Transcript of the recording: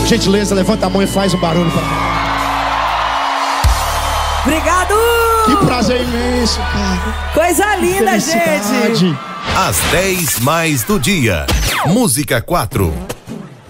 Gentileza, levanta a mão e faz um barulho pra mim. Obrigado! Que prazer imenso, cara. Coisa linda, gente. Às 10 mais do dia. Música 4.